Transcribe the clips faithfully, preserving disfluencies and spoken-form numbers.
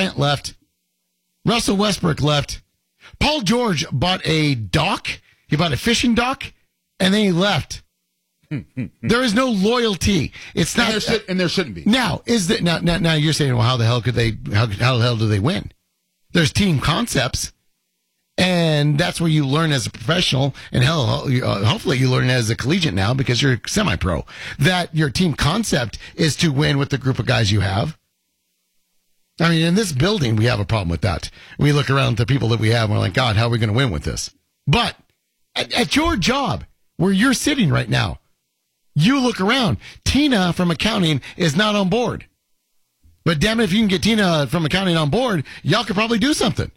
Durant left. Russell Westbrook left. Paul George bought a dock. He bought a fishing dock, and then he left. There is no loyalty. It's not, and there, should, and there shouldn't be. Now is that now, now? Now you're saying, well, how the hell could they? How, how the hell do they win? There's team concepts, and that's where you learn as a professional. And hell, uh, hopefully you learn as a collegiate now because you're semi-pro. That your team concept is to win with the group of guys you have. I mean, in this building, we have a problem with that. We look around at the people that we have, and we're like, God, how are we going to win with this? But at, at your job, where you're sitting right now, you look around. Tina from accounting is not on board. But damn it, if you can get Tina from accounting on board, y'all could probably do something.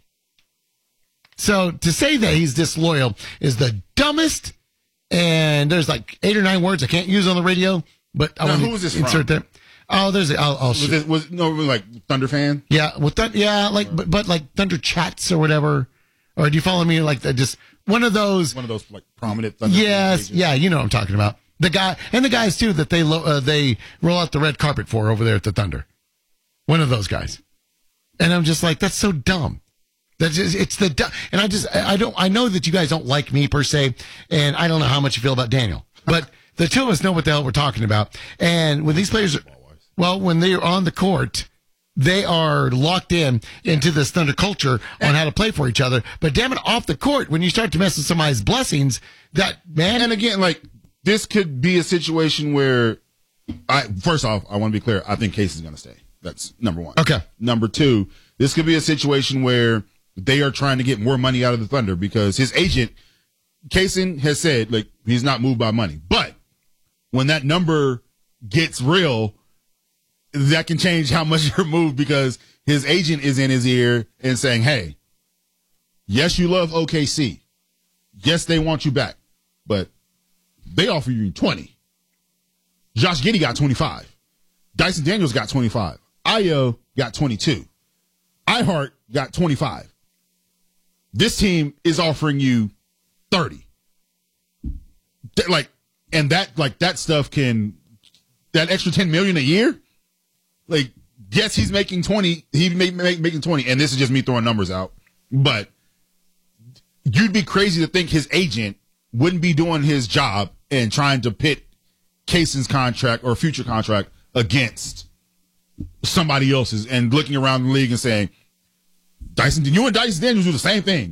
So to say that he's disloyal is the dumbest. And there's like eight or nine words I can't use on the radio. But I now, want who was this to insert from? there. Oh, there's. A, I'll. I'll was, it, was no like Thunder fan? Yeah, well, th- yeah, like but, but like Thunder Chats or whatever. Or do you follow me? Like the, just one of those. One of those like prominent Thunder. Yes, yeah, you know what I'm talking about. The guy and the guys too that they lo- uh, they roll out the red carpet for over there at the Thunder. One of those guys. And I'm just like, that's so dumb. That's just, it's the du- and I just I don't I know that you guys don't like me per se, and I don't know how much you feel about Daniel, but the two of us know what the hell we're talking about. And when these players are, well, when they are on the court, they are locked in into this Thunder culture on how to play for each other. But damn it, off the court, when you start to mess with somebody's blessings, that man. And again, like this could be a situation where, I first off, I want to be clear. I think Casey's going to stay. That's number one. Okay. Number two, this could be a situation where they are trying to get more money out of the Thunder because his agent, Casey, has said like he's not moved by money. But when that number gets real, that can change how much you're moved because his agent is in his ear and saying, hey, yes, you love O K C. Yes, they want you back, but they offer you twenty. Josh Giddey got twenty-five. Dyson Daniels got twenty-five. Ayo got twenty-two. iHeart got twenty-five. This team is offering you thirty. Like, and that, like, that stuff can, that extra ten million a year, like, yes, he's making twenty. He may make making twenty, and this is just me throwing numbers out. But you'd be crazy to think his agent wouldn't be doing his job and trying to pit Cason's contract or future contract against somebody else's and looking around the league and saying, Dyson, you and Dyson Daniels do the same thing.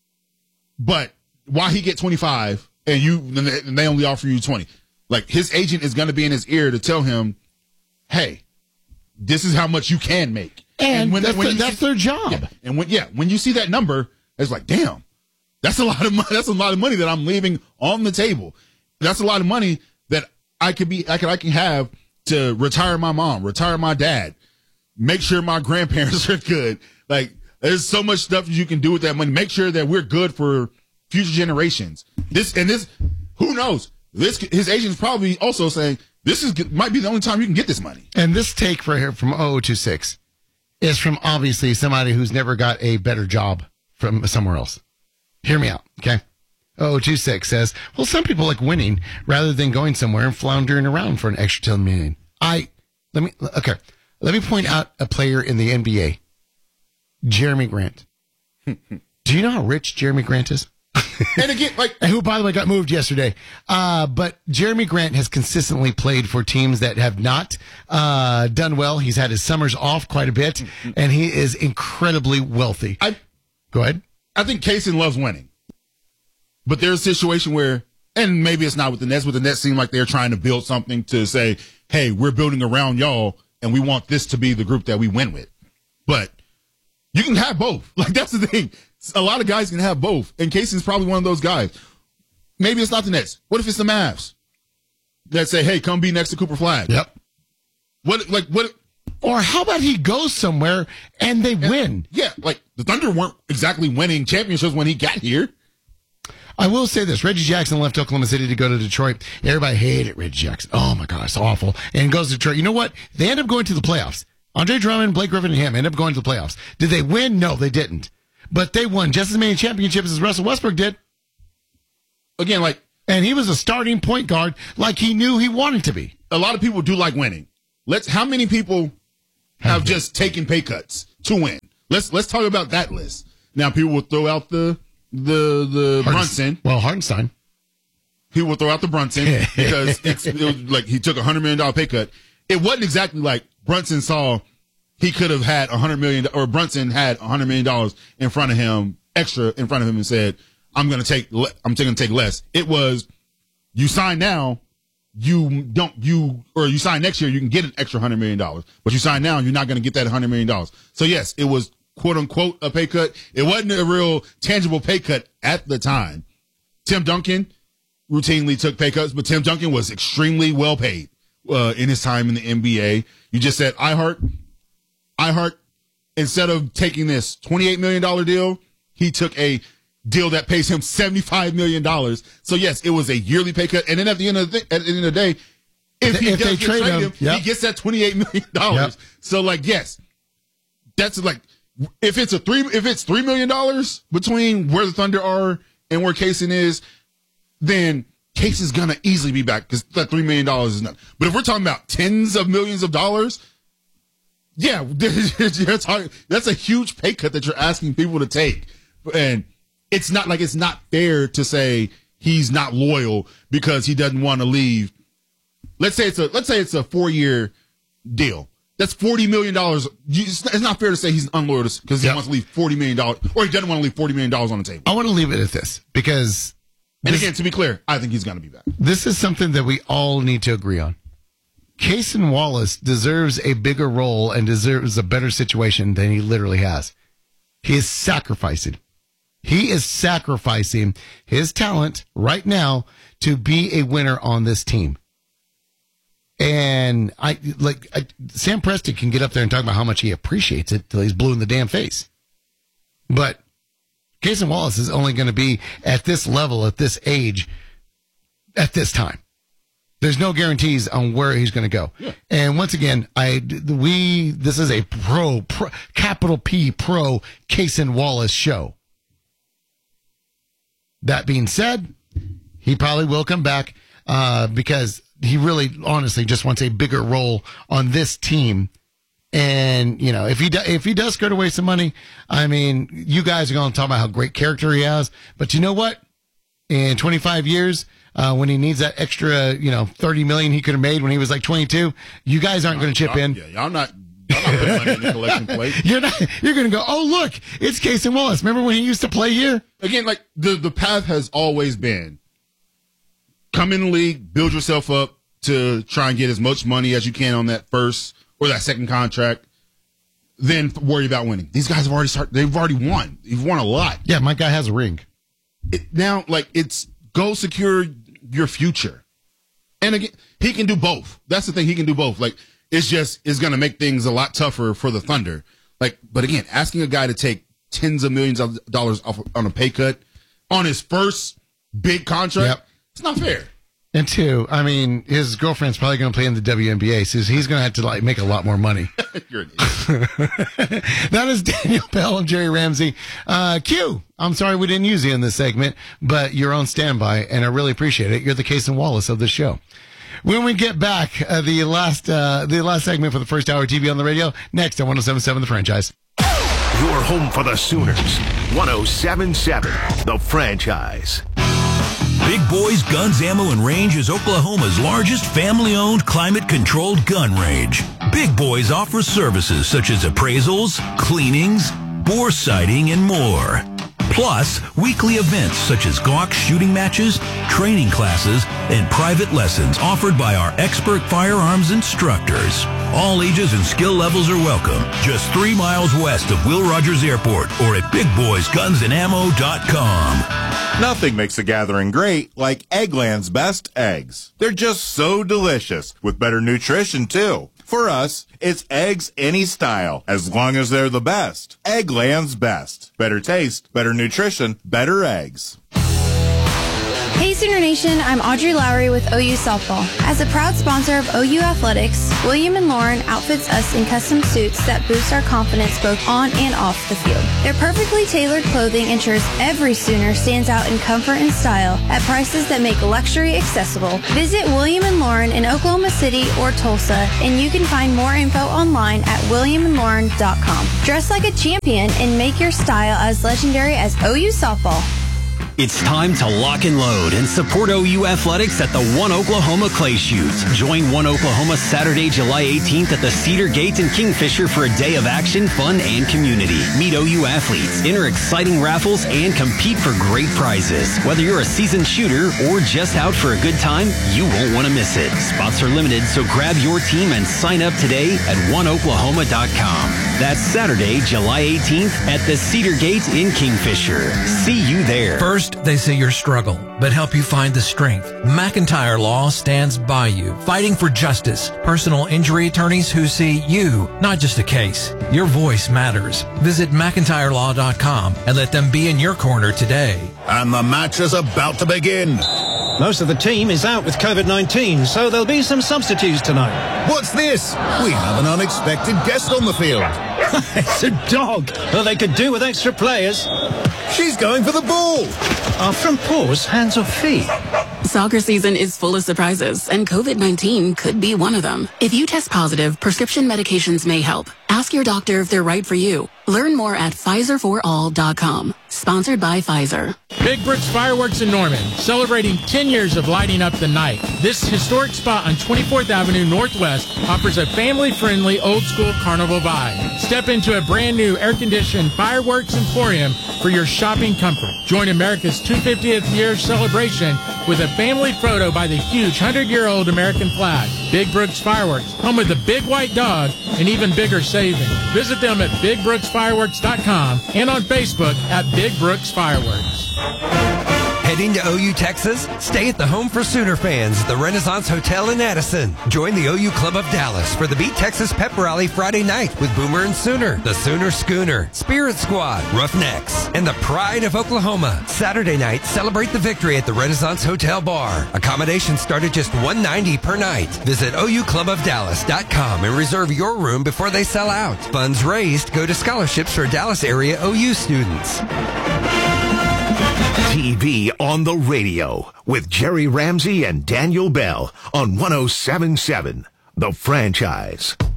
But why he get twenty-five and you and they only offer you twenty? Like, his agent is going to be in his ear to tell him, hey, this is how much you can make. And, and when, that's, when the, you that's see, their job. Yeah, and when yeah, when you see that number, it's like, damn, that's a lot of money. That's a lot of money that I'm leaving on the table. That's a lot of money that I could be I could I can have to retire my mom, retire my dad, make sure my grandparents are good. Like, there's so much stuff you can do with that money. Make sure that we're good for future generations. This and this, who knows? This his agent's probably also saying this is might be the only time you can get this money. And this take right here from oh oh two six is from obviously somebody who's never got a better job from somewhere else. Hear me out, okay? oh oh two six says, well, some people like winning rather than going somewhere and floundering around for an extra ten million. I, let me, okay, let me point out a player in the N B A, Jeremy Grant. Do you know how rich Jeremy Grant is? And again, like, and who, by the way, got moved yesterday. Uh, but Jeremy Grant has consistently played for teams that have not uh, done well. He's had his summers off quite a bit, and he is incredibly wealthy. I, Go ahead. I think Casey loves winning. But there's a situation where, and maybe it's not with the Nets, but the Nets seem like they're trying to build something to say, hey, we're building around y'all, and we want this to be the group that we win with. But you can have both. Like, that's the thing. A lot of guys can have both. And Casey's probably one of those guys. Maybe it's not the Nets. What if it's the Mavs that say, hey, come be next to Cooper Flag? Yep. What, like, what? Or how about he goes somewhere and they and, win? Yeah, like, the Thunder weren't exactly winning championships when he got here. I will say this. Reggie Jackson left Oklahoma City to go to Detroit. Everybody hated Reggie Jackson. Oh, my God, it's awful. And goes to Detroit. You know what? They end up going to the playoffs. Andre Drummond, Blake Griffin, and him end up going to the playoffs. Did they win? No, they didn't. But they won just as many championships as Russell Westbrook did. Again, like, and he was a starting point guard like he knew he wanted to be. A lot of people do like winning. Let's. How many people have just taken pay cuts to win? let's let's talk about that list. Now, people will throw out the the the Harden- Brunson. Well, Hardenstein. People will throw out the Brunson because it's, it was like he took a hundred million dollar pay cut. It wasn't exactly like Brunson saw he could have had a hundred million, or Brunson had a hundred million dollars in front of him, extra in front of him, and said, "I'm going to take, le- I'm going to take less." It was, you sign now, you don't, you or you sign next year, you can get an extra hundred million dollars, but you sign now, you're not going to get that hundred million dollars. So yes, it was quote unquote a pay cut. It wasn't a real tangible pay cut at the time. Tim Duncan routinely took pay cuts, but Tim Duncan was extremely well paid uh, in his time in the N B A. You just said iHeart. iHeart, instead of taking this twenty-eight million dollars deal, he took a deal that pays him seventy-five million dollars. So yes, it was a yearly pay cut. And then at the end of the, at the end of the day, if, If he they does get trade trade him, him, yep. he gets that twenty-eight million dollars. Yep. So like, yes, that's like, if it's a three, if it's three million dollars between where the Thunder are and where Kaysen is, then Case is gonna easily be back because that three million dollars is not. But if we're talking about tens of millions of dollars, yeah, you're talking, that's a huge pay cut that you're asking people to take, and it's not like it's not fair to say he's not loyal because he doesn't want to leave. Let's say it's a let's say it's a four year deal. That's forty million dollars. It's not fair to say he's unloyal because he Yep. wants to leave forty million dollars, or he doesn't want to leave forty million dollars on the table. I want to leave it at this because And this, again, to be clear, I think he's going to be back. this is something that we all need to agree on. Kaysen Wallace deserves a bigger role and deserves a better situation than he literally has. He is sacrificing. He is sacrificing his talent right now to be a winner on this team. And I like I, Sam Preston can get up there and talk about how much he appreciates it till he's blue in the damn face. But Kaysen Wallace is only going to be at this level, at this age, at this time. There's no guarantees on where he's going to go. Yeah. And once again, I we this is a pro, pro capital P pro Kaysen Wallace show. That being said, he probably will come back uh, because he really, honestly, just wants a bigger role on this team. And you know, if he do, if he does skirt away some money, I mean, you guys are going to talk about how great character he has. But you know what? In twenty-five years, uh, when he needs that extra, you know, thirty million he could have made when he was like twenty-two, you guys aren't going to chip y'all, in. Yeah, y'all not. Y'all not putting money in the collection plate. You're not. You're going to go. Oh, look, it's Kaysen Wallace. Remember when he used to play here? Again, like the the path has always been: come in the league, build yourself up to try and get as much money as you can on that first or that second contract, then worry about winning. These guys have already started. They've already won. You've won a lot. Yeah, my guy has a ring. It, now, like it's go secure your future. And again, he can do both. That's the thing. He can do both. Like it's just it's going to make things a lot tougher for the Thunder. Like, but again, asking a guy to take tens of millions of dollars off on a pay cut on his first big contract, Yep. it's not fair. And two, I mean, his girlfriend's probably going to play in the W N B A, so he's going to have to like make a lot more money. You're an idiot. That is Daniel Bell and Jerry Ramsey. Uh, Q, I'm sorry we didn't use you in this segment, but you're on standby, and I really appreciate it. You're the Kaysen Wallace of the show. When we get back, uh, the last uh, the last segment for the first hour of T V on the radio, next on one oh seven point seven The Franchise. Your home for the Sooners. one oh seven point seven The Franchise. Big Boys Guns, Ammo, and Range is Oklahoma's largest family-owned, climate-controlled gun range. Big Boys offers services such as appraisals, cleanings, bore sighting, and more. Plus, weekly events such as Glock shooting matches, training classes, and private lessons offered by our expert firearms instructors. All ages and skill levels are welcome. Just three miles west of Will Rogers Airport or at big boys guns and ammo dot com. Nothing makes a gathering great like Eggland's best eggs. They're just so delicious, with better nutrition, too. For us, it's eggs any style, as long as they're the best. Eggland's best. Better taste, better nutrition, better eggs. Hey Sooner Nation, I'm Audrey Lowry with O U Softball. As a proud sponsor of O U Athletics, William and Lauren outfits us in custom suits that boost our confidence both on and off the field. Their perfectly tailored clothing ensures every Sooner stands out in comfort and style at prices that make luxury accessible. Visit William and Lauren in Oklahoma City or Tulsa, and you can find more info online at william and lauren dot com. Dress like a champion and make your style as legendary as O U Softball. It's time to lock and load and support O U Athletics at the One Oklahoma Clay Shoot. Join One Oklahoma Saturday, July eighteenth at the Cedar Gate in Kingfisher for a day of action, fun, and community. Meet O U athletes, enter exciting raffles, and compete for great prizes. Whether you're a seasoned shooter or just out for a good time, you won't want to miss it. Spots are limited, so grab your team and sign up today at one oklahoma dot com. That's Saturday, July eighteenth at the Cedar Gate in Kingfisher. See you there. First, they see your struggle, but help you find the strength. McIntyre Law stands by you, fighting for justice. Personal injury attorneys who see you, not just a case. Your voice matters. Visit mcintyre law dot com and let them be in your corner today. And the match is about to begin. Most of the team is out with COVID nineteen, so there'll be some substitutes tonight. What's this? We have an unexpected guest on the field. It's a dog. Well, they could do with extra players. She's going for the ball. Are front paws hands or feet? Soccer season is full of surprises, and COVID nineteen could be one of them. If you test positive, prescription medications may help. Ask your doctor if they're right for you. Learn more at Pfizer for all dot com. Sponsored by Pfizer. Big Brooks Fireworks in Norman, celebrating ten years of lighting up the night. This historic spot on twenty-fourth Avenue Northwest offers a family-friendly, old-school carnival vibe. Step into a brand-new air-conditioned fireworks emporium for your shopping comfort. Join America's two hundred fiftieth year celebration with a family photo by the huge hundred-year-old American flag. Big Brooks Fireworks, home of the big white dog and even bigger savings. Visit them at big brooks fireworks dot com and on Facebook at Big Brooks Fireworks. Heading to O U, Texas? Stay at the Home for Sooner fans at the Renaissance Hotel in Addison. Join the O U Club of Dallas for the Beat Texas Pep Rally Friday night with Boomer and Sooner, the Sooner Schooner, Spirit Squad, Roughnecks, and the Pride of Oklahoma. Saturday night, celebrate the victory at the Renaissance Hotel Bar. Accommodations start at just one hundred ninety dollars per night. Visit O U club of dallas dot com and reserve your room before they sell out. Funds raised go to scholarships for Dallas area O U students. T V on the radio with Jerry Ramsey and Daniel Bell on one oh seven point seven The Franchise.